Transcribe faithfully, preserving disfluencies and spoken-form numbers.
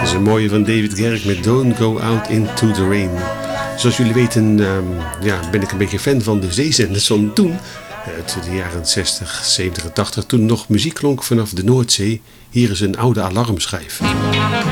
Dat is een mooie van David Garrick met Don't Go Out Into the Rain. Zoals jullie weten um, ja, ben ik een beetje fan van de zeezenders van toen. Uit de jaren zestig, zeventig en tachtig. Toen nog muziek klonk vanaf de Noordzee. Hier is een oude alarmschijf.